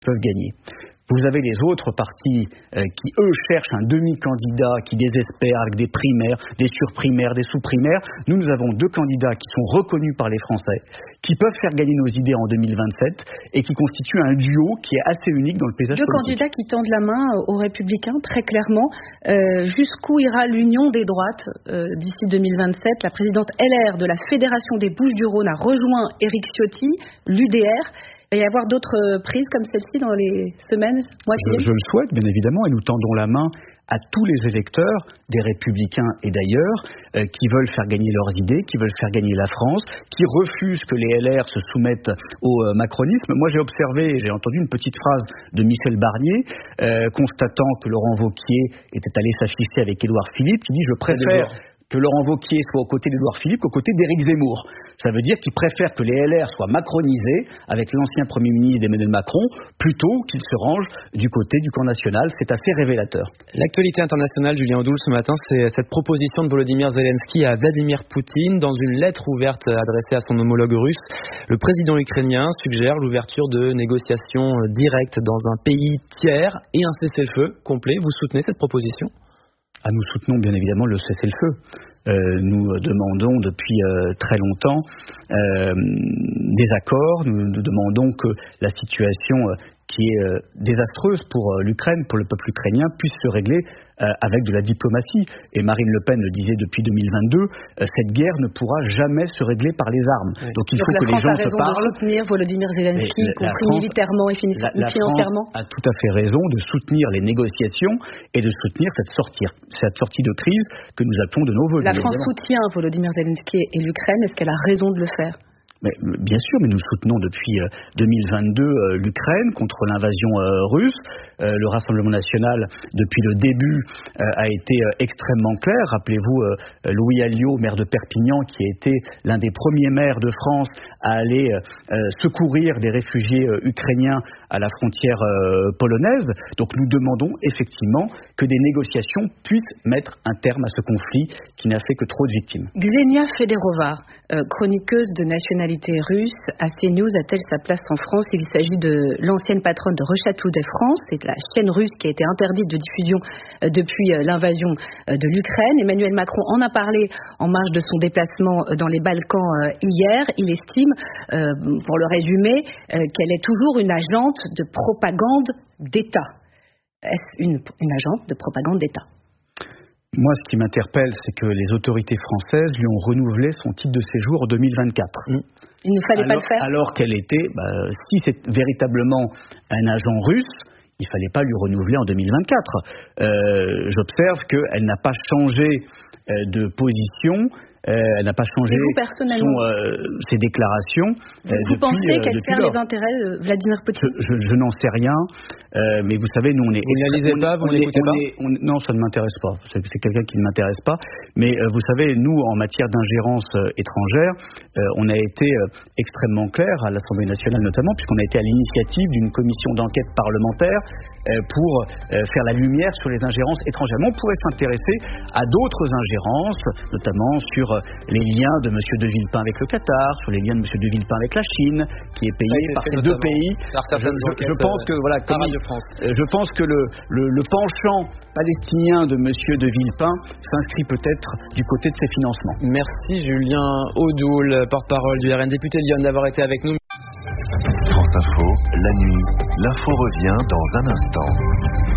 peuvent gagner. Vous avez les autres partis qui, eux, cherchent un demi-candidat qui désespère avec des primaires, des surprimaires, des sous-primaires. Nous avons 2 candidats qui sont reconnus par les Français, qui peuvent faire gagner nos idées en 2027 et qui constituent un duo qui est assez unique dans le paysage politique. 2 candidats qui tendent la main aux Républicains, très clairement. Jusqu'où ira l'union des droites d'ici 2027 ? La présidente LR de la Fédération des Bouches-du-Rhône a rejoint Éric Ciotti, l'UDR. Il va y avoir d'autres prises comme celle-ci dans les semaines, mois qui viennent ? Je le souhaite, bien évidemment, et nous tendons la main à tous les électeurs, des Républicains et d'ailleurs, qui veulent faire gagner leurs idées, qui veulent faire gagner la France, qui refusent que les LR se soumettent au macronisme. Moi, j'ai observé, j'ai entendu une petite phrase de Michel Barnier, constatant que Laurent Wauquiez était allé s'afficher avec Édouard Philippe, qui dit « Je préfère que Laurent Wauquiez soit aux côtés d'Édouard Philippe qu'aux côtés d'Éric Zemmour ». Ça veut dire qu'il préfère que les LR soient macronisés avec l'ancien Premier ministre Emmanuel Macron plutôt qu'ils se rangent du côté du camp national. C'est assez révélateur. L'actualité internationale, Julien Audoul, ce matin, c'est cette proposition de Volodymyr Zelensky à Vladimir Poutine. Dans une lettre ouverte adressée à son homologue russe, le président ukrainien suggère l'ouverture de négociations directes dans un pays tiers et un cessez-le-feu complet. Vous soutenez cette proposition ? Nous soutenons bien évidemment le cessez-le-feu. Nous demandons depuis très longtemps des accords. Nous demandons que la situation qui est désastreuse pour l'Ukraine, pour le peuple ukrainien, puisse se régler avec de la diplomatie. Et Marine Le Pen le disait depuis 2022, cette guerre ne pourra jamais se régler par les armes. Oui. Donc il faut que les gens se parlent. La France a raison de soutenir Volodymyr Zelensky, y compris militairement et financièrement. La France a tout à fait raison de soutenir les négociations et de soutenir cette sortie de crise que nous appelons de nos vœux. La France soutient Volodymyr Zelensky et l'Ukraine. Est-ce qu'elle a raison de le faire ? Bien sûr, mais nous soutenons depuis 2022 l'Ukraine contre l'invasion russe. Le Rassemblement national, depuis le début, a été extrêmement clair. Rappelez-vous Louis Alliot, maire de Perpignan, qui a été l'un des premiers maires de France à aller secourir des réfugiés ukrainiens à la frontière polonaise. Donc nous demandons effectivement que des négociations puissent mettre un terme à ce conflit qui n'a fait que trop de victimes. Ksenia Federova, chroniqueuse de nationalité russe, à CNews a-t-elle sa place en France ? Il s'agit de l'ancienne patronne de Russia-Today France, c'est la chaîne russe qui a été interdite de diffusion depuis l'invasion de l'Ukraine. Emmanuel Macron en a parlé en marge de son déplacement dans les Balkans hier. Il estime, pour le résumer, qu'elle est toujours une agente de propagande d'État. Est-ce une agente de propagande d'État ? Moi, ce qui m'interpelle, c'est que les autorités françaises lui ont renouvelé son titre de séjour en 2024. Il ne fallait pas le faire. Alors qu'elle était, si c'est véritablement un agent russe, il ne fallait pas lui renouveler en 2024. J'observe qu'elle n'a pas changé de position. Elle n'a pas changé ses déclarations. Vous pensez qu'elle sert les intérêts de Vladimir Poutine ? Je n'en sais rien, mais vous savez, nous on est... Vous ne l'alisez pas, vous ne l'écoutez pas ? Non, ça ne m'intéresse pas. C'est quelqu'un qui ne m'intéresse pas. Mais vous savez, nous, en matière d'ingérence étrangère, on a été extrêmement clair à l'Assemblée nationale notamment, puisqu'on a été à l'initiative d'une commission d'enquête parlementaire pour faire la lumière sur les ingérences étrangères. Mais on pourrait s'intéresser à d'autres ingérences, notamment sur les liens de M. de Villepin avec le Qatar, sur les liens de M. de Villepin avec la Chine, qui est payé par ces 2 pays. Je pense que je pense que le penchant palestinien de M. de Villepin s'inscrit peut-être du côté de ses financements. Merci Julien Audoul, porte-parole du RN, député de Lyon, d'avoir été avec nous. France Info, la nuit, l'info revient dans un instant.